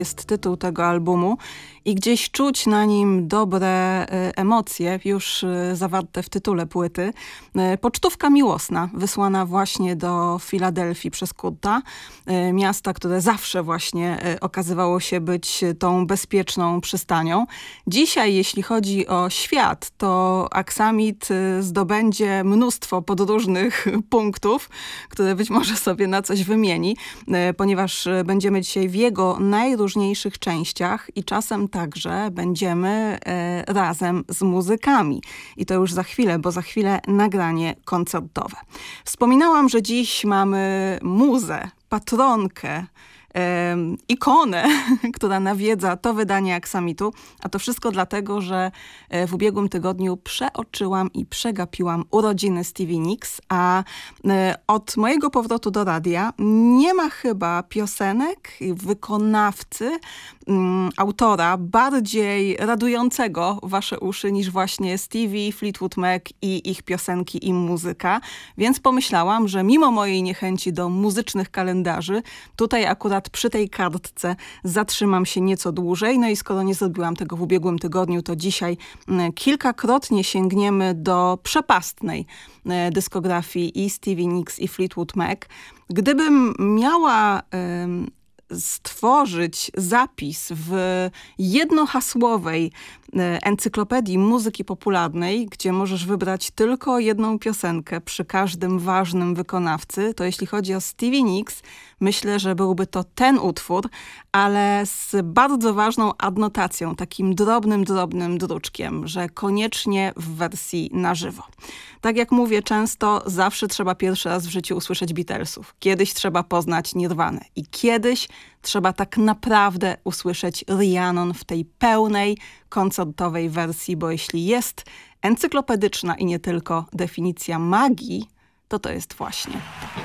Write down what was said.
jest tytuł tego albumu i gdzieś czuć na nim dobre emocje, już zawarte w tytule płyty. Pocztówka miłosna, wysłana właśnie do Filadelfii przez Kurta, miasta, które zawsze właśnie okazywało się być tą bezpieczną przystanią. Dzisiaj, jeśli chodzi o świat, to Aksamit zdobędzie mnóstwo podróżnych punktów, które być może sobie na coś wymieni, ponieważ będziemy dzisiaj w jego najróżniejszych częściach i czasem także będziemy razem z muzykami. I to już za chwilę, bo za chwilę nagranie koncertowe. Wspominałam, że dziś mamy muzę, patronkę, ikonę, która nawiedza to wydanie Aksamitu, a to wszystko dlatego, że w ubiegłym tygodniu przeoczyłam i przegapiłam urodziny Stevie Nicks, a od mojego powrotu do radia nie ma chyba piosenek, wykonawcy, autora bardziej radującego wasze uszy niż właśnie Stevie, Fleetwood Mac i ich piosenki i muzyka, więc pomyślałam, że mimo mojej niechęci do muzycznych kalendarzy, tutaj akurat przy tej kartce zatrzymam się nieco dłużej. No i skoro nie zrobiłam tego w ubiegłym tygodniu, to dzisiaj kilkakrotnie sięgniemy do przepastnej dyskografii i Stevie Nicks i Fleetwood Mac. Gdybym miała stworzyć zapis w jednohasłowej encyklopedii muzyki popularnej, gdzie możesz wybrać tylko jedną piosenkę przy każdym ważnym wykonawcy, to jeśli chodzi o Stevie Nicks, myślę, że byłby to ten utwór, ale z bardzo ważną adnotacją, takim drobnym druczkiem, że koniecznie w wersji na żywo. Tak jak mówię często, zawsze trzeba pierwszy raz w życiu usłyszeć Beatlesów. Kiedyś trzeba poznać Nirvanę i kiedyś trzeba tak naprawdę usłyszeć Rhiannon w tej pełnej, koncertowej wersji, bo jeśli jest encyklopedyczna i nie tylko definicja magii, to jest właśnie